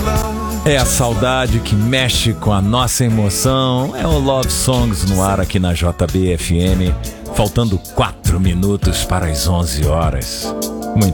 É a saudade que mexe com a nossa emoção. É o Love Songs no ar aqui na JB FM. Faltando 4 minutos para as 11 horas.